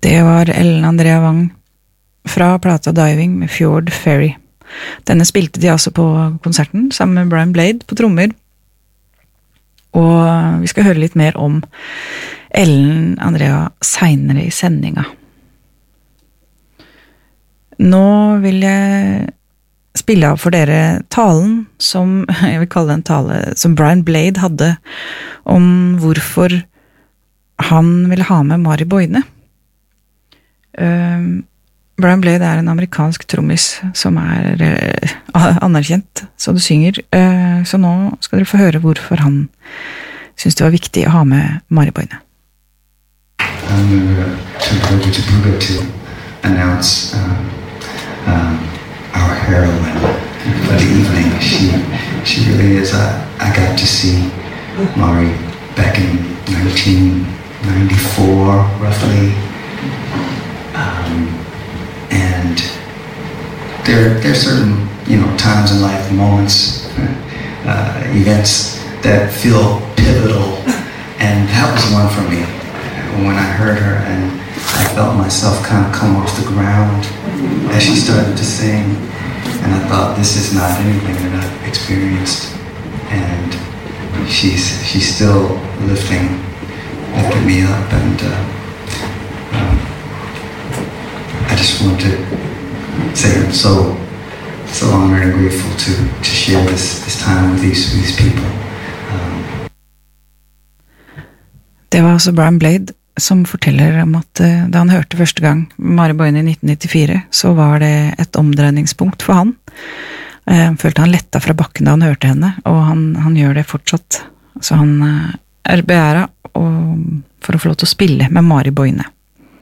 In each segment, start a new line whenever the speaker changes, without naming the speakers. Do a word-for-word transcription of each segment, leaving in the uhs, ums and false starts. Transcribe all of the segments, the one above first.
Det var Ellen Andrea Wang fra plata Diving med Fjord Ferry. Denne spilte de altså på konserten sammen med Brian Blade på trommer. Og vi skal høre litt mer om Ellen Andrea senere i sendinga. Nå vil jeg spille av for dere talen som, jeg vil kalle det en tale, som Brian Blade hadde om hvorfor han ville ha med Mari Boine. Uh, Brian Blade er en amerikansk trommis som er uh, anerkjent, så du synger. Uh, så nå skal dere få høre hvorfor han synes det var viktig å ha med Mari Boine.
I'm to go to Jabuga to announce uh, um, our heroine for the evening. She, she really is. I, I got to see Mari back in nineteen ninety-four, roughly. Um, and there, there are certain, you know, times in life, moments, uh, events that feel pivotal, and that was one for me. When I heard her, and I felt myself kind of come off the ground as she started to sing, and I thought, this is not anything that I've experienced, and she's she's still lifting, lifting me up, and. Uh, um, I just want to say I'm so, so honored and grateful to, to share this, this time with these, these people. Um.
Det var altså Brian Blade som forteller om at uh, da han hørte første gang Mari Boine i nitten nittifire, så var det et omdreiningspunkt for han. Uh, han følte han letta fra bakken da han hørte henne, og han, han gjør det fortsatt. Så han uh, er beæret for å få lov til å spille med Mari Boine.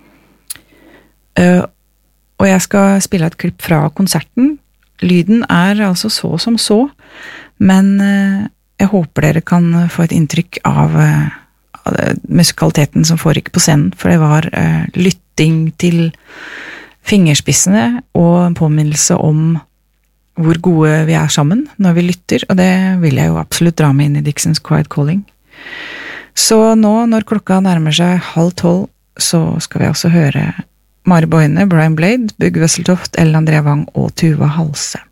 Uh, Og jeg skal spille et klipp fra konserten. Lyden er altså så som så, men jeg håper dere kan få et inntrykk av, av musikaliteten som foregikk på scenen, for det var uh, lytting til fingerspissene og en påminnelse om hvor gode vi er sammen når vi lytter, og det vil jeg jo absolutt dra med inn i Dixons Quiet Calling. Så nå, når klokka nærmer seg halv tolv, så skal vi altså høre Mari Boine, Brian Blade, Bugge Wesseltoft, Ellen Andrea Wang og Tuva Halse.